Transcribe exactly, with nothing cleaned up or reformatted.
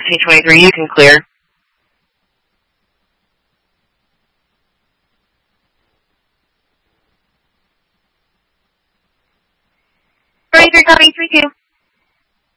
fourteen twenty-three, you can clear. twenty-three, copy, three two.